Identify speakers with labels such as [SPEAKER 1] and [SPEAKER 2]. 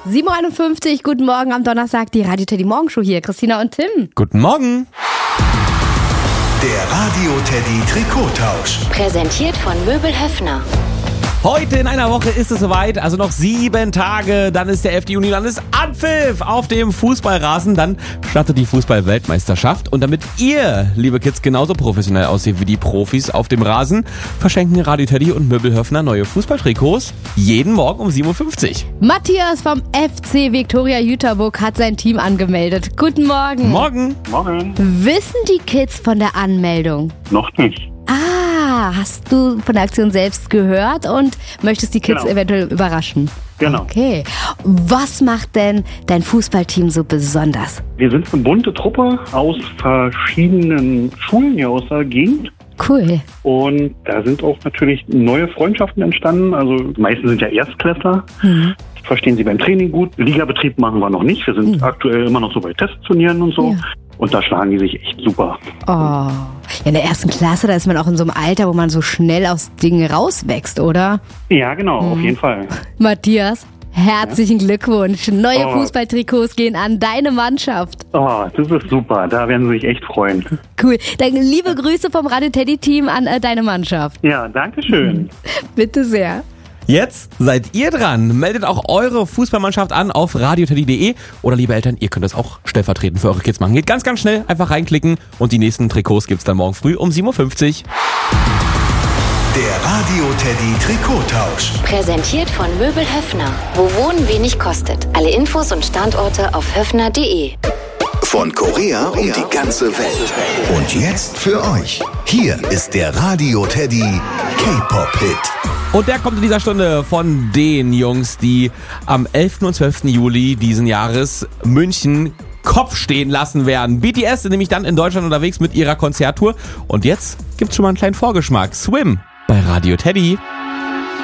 [SPEAKER 1] 7.51 Uhr, guten Morgen am Donnerstag, die Radio Teddy Morgenshow hier. Christina und Tim.
[SPEAKER 2] Guten Morgen.
[SPEAKER 3] Der Radio Teddy Trikottausch.
[SPEAKER 4] Präsentiert von Möbel Höffner.
[SPEAKER 2] Heute in einer Woche ist es soweit, also noch 7 Tage, dann ist der 11. Juni, dann ist Anpfiff auf dem Fußballrasen, dann startet die Fußball-Weltmeisterschaft und damit ihr, liebe Kids, genauso professionell aussieht wie die Profis auf dem Rasen, verschenken Radio Teddy und Möbel Höffner neue Fußballtrikots jeden Morgen um 7.50 Uhr.
[SPEAKER 1] Matthias vom FC Viktoria Jüterburg hat sein Team angemeldet. Guten Morgen.
[SPEAKER 2] Morgen.
[SPEAKER 5] Morgen.
[SPEAKER 1] Wissen die Kids von der Anmeldung?
[SPEAKER 5] Noch nicht.
[SPEAKER 1] Hast du von der Aktion selbst gehört und möchtest die Kids eventuell überraschen?
[SPEAKER 5] Genau.
[SPEAKER 1] Okay. Was macht denn dein Fußballteam so besonders?
[SPEAKER 5] Wir sind eine bunte Truppe aus verschiedenen Schulen hier aus der Gegend.
[SPEAKER 1] Cool.
[SPEAKER 5] Und da sind auch natürlich neue Freundschaften entstanden. Also die meisten sind ja Erstklässler. Verstehen sie beim Training gut. Ligabetrieb machen wir noch nicht. Wir sind aktuell immer noch so bei Testturnieren und so. Ja. Und da schlagen die sich echt super.
[SPEAKER 1] Oh, ja, in der 1. Klasse, da ist man auch in so einem Alter, wo man so schnell aus Dingen rauswächst, oder?
[SPEAKER 5] Ja, genau, auf jeden Fall.
[SPEAKER 1] Matthias, herzlichen Glückwunsch. Neue Fußballtrikots gehen an deine Mannschaft.
[SPEAKER 5] Oh, das ist super. Da werden sie sich echt freuen.
[SPEAKER 1] Cool. Dann liebe Grüße vom Radio Teddy Team an deine Mannschaft.
[SPEAKER 5] Ja, danke schön.
[SPEAKER 1] Bitte sehr.
[SPEAKER 2] Jetzt seid ihr dran. Meldet auch eure Fußballmannschaft an auf radioteddy.de oder liebe Eltern, ihr könnt das auch stellvertretend für eure Kids machen. Geht ganz, ganz schnell, einfach reinklicken und die nächsten Trikots gibt's dann morgen früh um 7.50 Uhr.
[SPEAKER 3] Der Radio Teddy Trikottausch.
[SPEAKER 4] Präsentiert von Möbel Höffner. Wo Wohnen wenig kostet. Alle Infos und Standorte auf höffner.de.
[SPEAKER 3] Von Korea um die ganze Welt. Und jetzt für euch. Hier ist der Radio Teddy K-Pop-Hit.
[SPEAKER 2] Und der kommt in dieser Stunde von den Jungs, die am 11. und 12. Juli diesen Jahres München Kopf stehen lassen werden. BTS sind nämlich dann in Deutschland unterwegs mit ihrer Konzerttour. Und jetzt gibt's schon mal einen kleinen Vorgeschmack. Swim bei Radio Teddy.